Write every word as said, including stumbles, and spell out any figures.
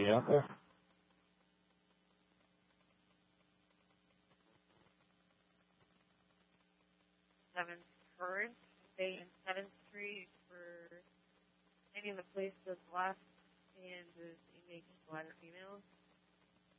Anybody out there? seventh Current, Bay and seventh Street for any of the place that's left and is making bladder females.